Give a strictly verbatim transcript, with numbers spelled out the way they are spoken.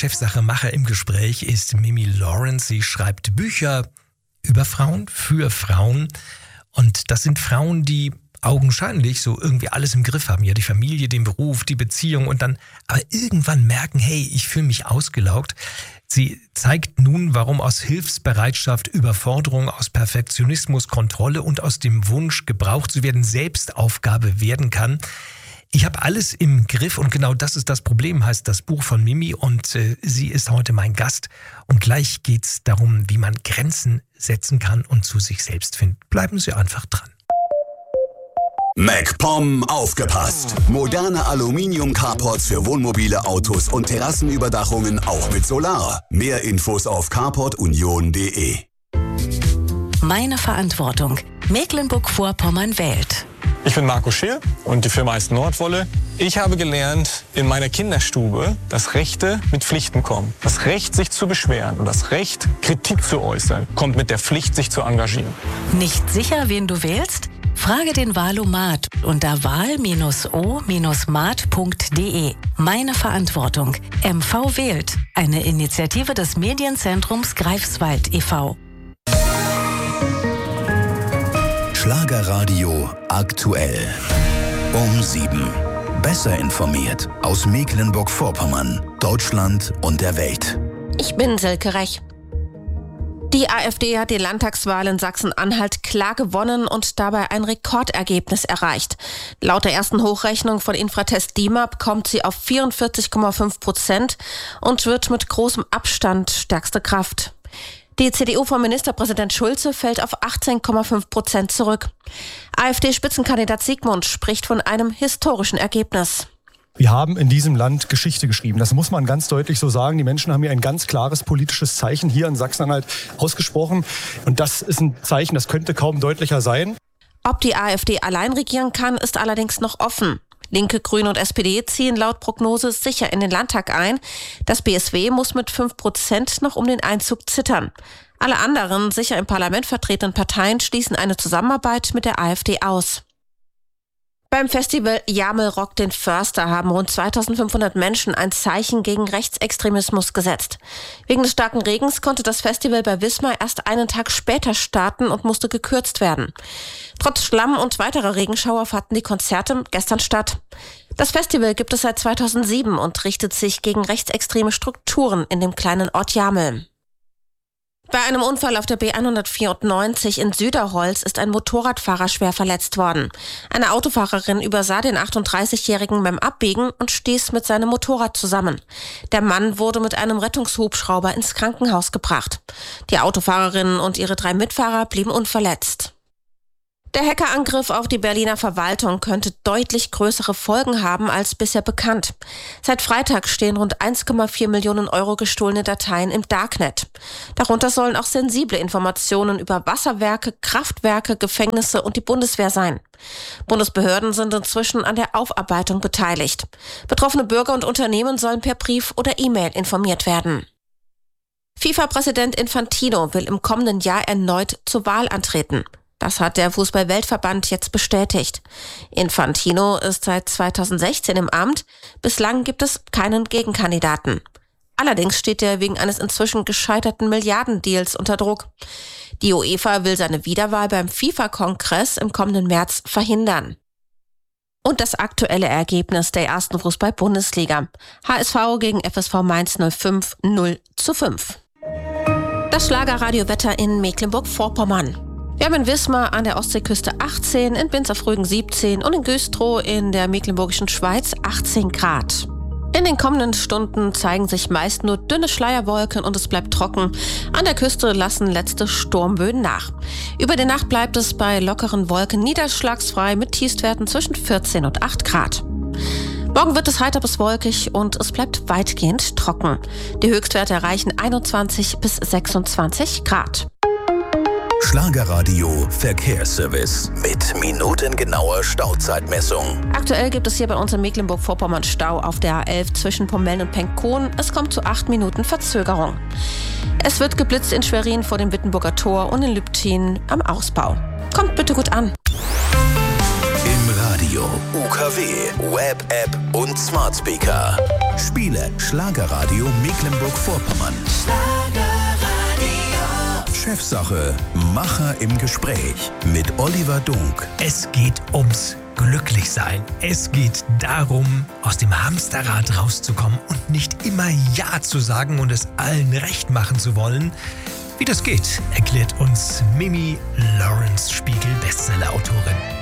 Chefsache Macher im Gespräch ist Mimi Lawrence. Sie schreibt Bücher über Frauen, für Frauen. Und das sind Frauen, die augenscheinlich so irgendwie alles im Griff haben. Ja, die Familie, den Beruf, die Beziehung und dann aber irgendwann merken, hey, ich fühle mich ausgelaugt. Sie zeigt nun, warum aus Hilfsbereitschaft, Überforderung, aus Perfektionismus, Kontrolle und aus dem Wunsch, gebraucht zu werden, Selbstaufgabe werden kann. Ich habe alles im Griff und genau das ist das Problem, heißt das Buch von Mimi und äh, sie ist heute mein Gast. Und gleich geht's darum, wie man Grenzen setzen kann und zu sich selbst findet. Bleiben Sie einfach dran. MacPom aufgepasst! Moderne Aluminium-Carports für Wohnmobile, Autos und Terrassenüberdachungen auch mit Solar. Mehr Infos auf carport union punkt de. Meine Verantwortung. Mecklenburg-Vorpommern wählt. Ich bin Marco Schier und die Firma heißt Nordwolle. Ich habe gelernt in meiner Kinderstube, dass Rechte mit Pflichten kommen. Das Recht, sich zu beschweren und das Recht, Kritik zu äußern, kommt mit der Pflicht, sich zu engagieren. Nicht sicher, wen du wählst? Frage den Wahlomat unter wahl Bindestrich o mat punkt de. Meine Verantwortung. M V wählt. Eine Initiative des Medienzentrums Greifswald e V Schlagerradio aktuell. Um sieben. Besser informiert aus Mecklenburg-Vorpommern, Deutschland und der Welt. Ich bin Silke Rech. Die AfD hat die Landtagswahl in Sachsen-Anhalt klar gewonnen und dabei ein Rekordergebnis erreicht. Laut der ersten Hochrechnung von Infratest D I M A P kommt sie auf vierundvierzig Komma fünf Prozent und wird mit großem Abstand stärkste Kraft. Die C D U von Ministerpräsident Schulze fällt auf achtzehn Komma fünf Prozent zurück. AfD-Spitzenkandidat Siegmund spricht von einem historischen Ergebnis. Wir haben in diesem Land Geschichte geschrieben. Das muss man ganz deutlich so sagen. Die Menschen haben hier ein ganz klares politisches Zeichen hier in Sachsen-Anhalt ausgesprochen. Und das ist ein Zeichen, das könnte kaum deutlicher sein. Ob die AfD allein regieren kann, ist allerdings noch offen. Linke, Grüne und S P D ziehen laut Prognose sicher in den Landtag ein. Das B S W muss mit fünf Prozent noch um den Einzug zittern. Alle anderen sicher im Parlament vertretenen Parteien schließen eine Zusammenarbeit mit der AfD aus. Beim Festival Jamel rockt den Förster haben rund zweitausendfünfhundert Menschen ein Zeichen gegen Rechtsextremismus gesetzt. Wegen des starken Regens konnte das Festival bei Wismar erst einen Tag später starten und musste gekürzt werden. Trotz Schlamm und weiterer Regenschauer fanden die Konzerte gestern statt. Das Festival gibt es seit zweitausendsieben und richtet sich gegen rechtsextreme Strukturen in dem kleinen Ort Jamel. Bei einem Unfall auf der B hundertvierundneunzig in Süderholz ist ein Motorradfahrer schwer verletzt worden. Eine Autofahrerin übersah den achtunddreißigjährigen beim Abbiegen und stieß mit seinem Motorrad zusammen. Der Mann wurde mit einem Rettungshubschrauber ins Krankenhaus gebracht. Die Autofahrerin und ihre drei Mitfahrer blieben unverletzt. Der Hackerangriff auf die Berliner Verwaltung könnte deutlich größere Folgen haben als bisher bekannt. Seit Freitag stehen rund eins Komma vier Millionen Euro gestohlene Dateien im Darknet. Darunter sollen auch sensible Informationen über Wasserwerke, Kraftwerke, Gefängnisse und die Bundeswehr sein. Bundesbehörden sind inzwischen an der Aufarbeitung beteiligt. Betroffene Bürger und Unternehmen sollen per Brief oder E-Mail informiert werden. FIFA-Präsident Infantino will im kommenden Jahr erneut zur Wahl antreten. Das hat der Fußball-Weltverband jetzt bestätigt. Infantino ist seit zweitausendsechzehn im Amt. Bislang gibt es keinen Gegenkandidaten. Allerdings steht er wegen eines inzwischen gescheiterten Milliardendeals unter Druck. Die UEFA will seine Wiederwahl beim FIFA-Kongress im kommenden März verhindern. Und das aktuelle Ergebnis der ersten Fußball-Bundesliga. H S V gegen F S V Mainz null fünf, null zu fünf. Das Schlagerradiowetter in Mecklenburg-Vorpommern. Wir haben in Wismar an der Ostseeküste achtzehn, in Binz auf Rügen siebzehn und in Güstrow in der Mecklenburgischen Schweiz achtzehn Grad. In den kommenden Stunden zeigen sich meist nur dünne Schleierwolken und es bleibt trocken. An der Küste lassen letzte Sturmböen nach. Über die Nacht bleibt es bei lockeren Wolken niederschlagsfrei mit Tiefstwerten zwischen vierzehn und acht Grad. Morgen wird es heiter bis wolkig und es bleibt weitgehend trocken. Die Höchstwerte erreichen einundzwanzig bis sechsundzwanzig Grad. Schlagerradio Verkehrsservice mit minutengenauer Stauzeitmessung. Aktuell gibt es hier bei uns in Mecklenburg-Vorpommern Stau auf der A elf zwischen Pommeln und Penkow. Es kommt zu acht Minuten Verzögerung. Es wird geblitzt in Schwerin vor dem Wittenburger Tor und in Lübtheen am Ausbau. Kommt bitte gut an. Im Radio Radio, U K W, Web, App und Smart Speaker. Spiele Schlagerradio Mecklenburg-Vorpommern. Chefsache, Macher im Gespräch mit Oliver Dunk. Es geht ums Glücklichsein. Es geht darum, aus dem Hamsterrad rauszukommen und nicht immer Ja zu sagen und es allen recht machen zu wollen. Wie das geht, erklärt uns Mimi Lawrence, Spiegel-Bestseller-Autorin.